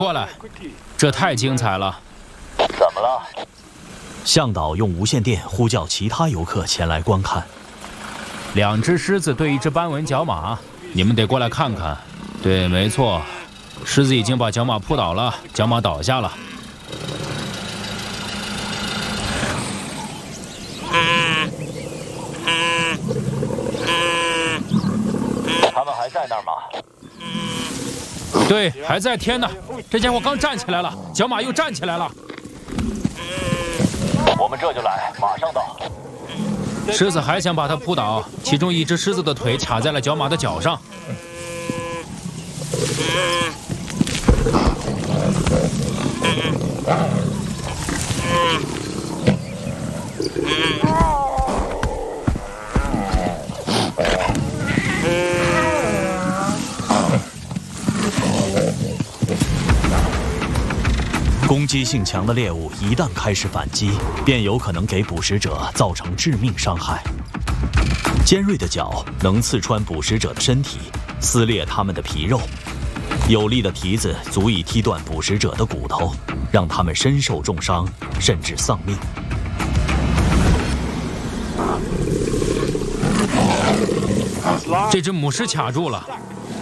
过来，这太精彩了！ 怎么了？ 向导用无线电呼叫其他游客前来观看。 2只狮子对1只斑纹角马，你们得过来看看。对，没错，狮子已经把角马扑倒了，角马倒下了。 他们还在那儿吗？ 对，还在天呢。这家伙刚站起来了，角马又站起来了。 我们这就来，马上到。 狮子还想把它扑倒，其中1只狮子的腿卡在了角马的脚上。 攻击性强的猎物一旦开始反击，便有可能给捕食者造成致命伤害。尖锐的角能刺穿捕食者的身体，撕裂他们的皮肉；有力的蹄子足以踢断捕食者的骨头，让他们身受重伤，甚至丧命。 这只母狮卡住了。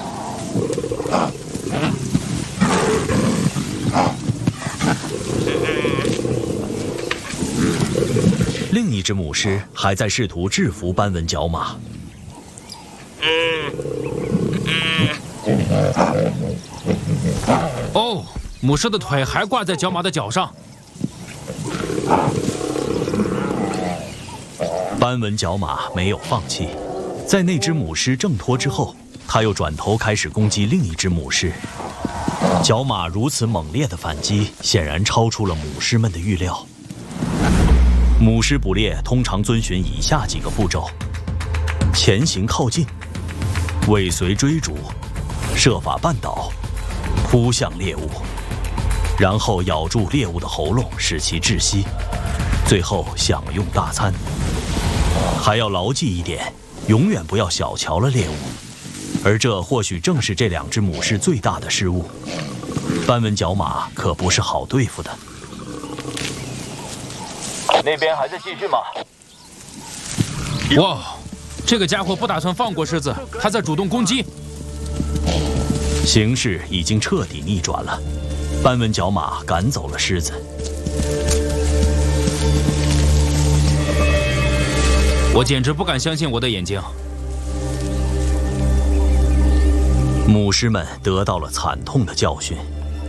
另1只母狮还在试图制服斑纹角马。 哦，母狮的腿还挂在角马的脚上。 斑纹角马没有放弃，在那只母狮挣脱之后，它又转头开始攻击另1只母狮。角马如此猛烈的反击，显然超出了母狮们的预料。母狮捕猎通常遵循以下几个步骤：前行靠近、尾随追逐、设法绊倒、扑向猎物，然后咬住猎物的喉咙，使其窒息，最后享用大餐。还要牢记一点，永远不要小瞧了猎物，而这或许正是这2只母狮最大的失误。斑纹角马可不是好对付的。 那边还在继续吗？ 哇，这个家伙不打算放过狮子，他在主动攻击。 形势已经彻底逆转了，斑纹角马赶走了狮子。 我简直不敢相信我的眼睛。 母狮们得到了惨痛的教训。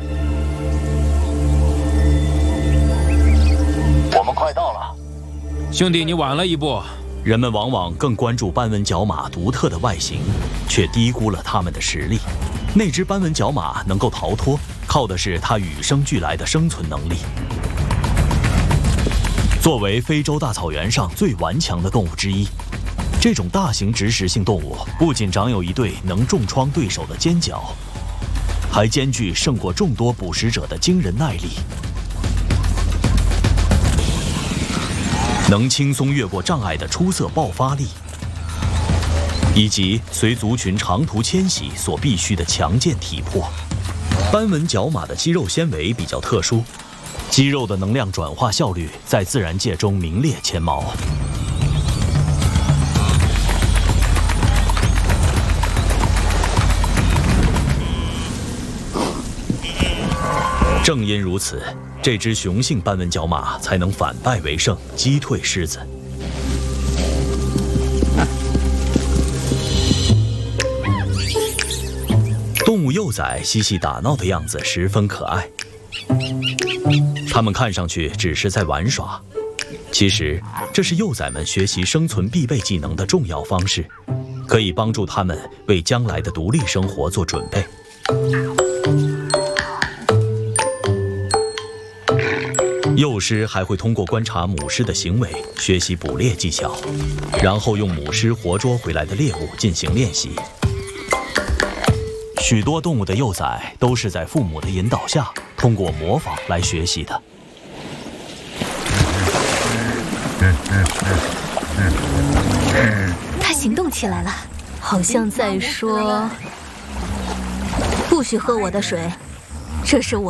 我们快到了， 兄弟，你晚了一步。 人们往往更关注斑纹角马独特的外形，却低估了它们的实力。那只斑纹角马能够逃脱，靠的是它与生俱来的生存能力。作为非洲大草原上最顽强的动物之一，这种大型植食性动物不仅长有一对能重创对手的尖角，还兼具胜过众多捕食者的惊人耐力。能轻松越过障碍的出色爆发力，以及随族群长途迁徙所必须的强健体魄。斑纹角马的肌肉纤维比较特殊，肌肉的能量转化效率在自然界中名列前茅。正因如此，这只雄性斑纹角马才能反败为胜，击退狮子。动物幼崽嬉戏打闹的样子十分可爱，它们看上去只是在玩耍，其实这是幼崽们学习生存必备技能的重要方式，可以帮助它们为将来的独立生活做准备。幼狮还会通过观察母狮的行为，学习捕猎技巧，然后用母狮活捉回来的猎物进行练习。许多动物的幼崽都是在父母的引导下，通过模仿来学习的。 它行动起来了，好像在说：“不许喝我的水。” 这是我